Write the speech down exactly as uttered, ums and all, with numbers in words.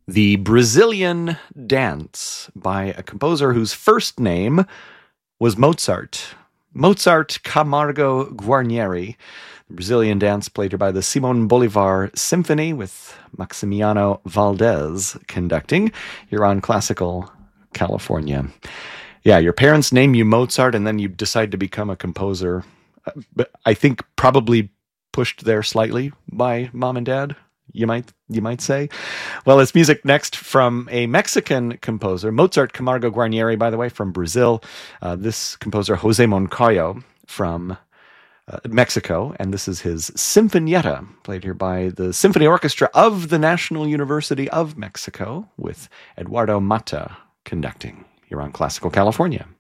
The Brazilian Dance by a composer whose first name was Mozart. Mozart Camargo Guarnieri. The Brazilian Dance played here by the Simon Bolivar Symphony with Maximiano Valdez conducting here on Classical California. Yeah, your parents name you Mozart and then you decide to become a composer. But I think probably pushed there slightly by mom and dad, you might you might say. Well, it's music next from a Mexican composer, Mozart Camargo Guarnieri, by the way, from Brazil. Uh, this composer, Jose Moncayo, from uh, Mexico, and this is his Sinfonietta, played here by the Symphony Orchestra of the National University of Mexico, with Eduardo Mata conducting here on Classical California.